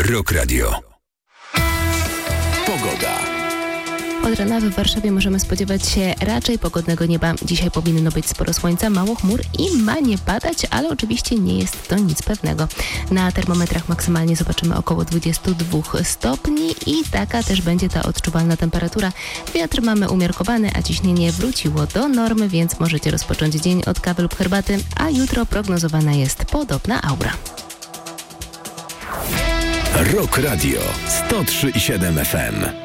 Rock Radio. Pogoda. Od rana w Warszawie możemy spodziewać się raczej pogodnego nieba. Dzisiaj powinno być sporo słońca, mało chmur i ma nie padać, ale oczywiście nie jest to nic pewnego. Na termometrach maksymalnie zobaczymy około 22 stopni i taka też będzie ta odczuwalna temperatura. Wiatr mamy umiarkowany, a ciśnienie wróciło do normy, więc możecie rozpocząć dzień od kawy lub herbaty, a jutro prognozowana jest podobna aura. Rock Radio 103,7 FM.